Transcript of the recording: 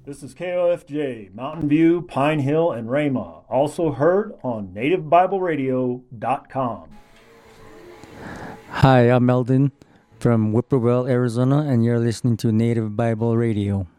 This is KOFJ, Mountain View, Pine Hill, and Rama. Also heard on NativeBibleRadio.com. Hi, I'm Meldon from Whippoorwill, Arizona, and you're listening to Native Bible Radio.